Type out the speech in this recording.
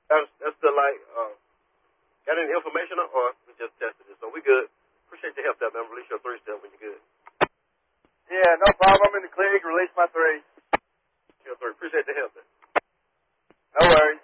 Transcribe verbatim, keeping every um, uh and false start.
That's, that's the like, uh, got any information on, or we just tested it? So we good. Appreciate your help there, man. Release your three step when you're good. Yeah, no problem. I'm in the clinic. Release my three. Your three. Appreciate the help, man. No worries.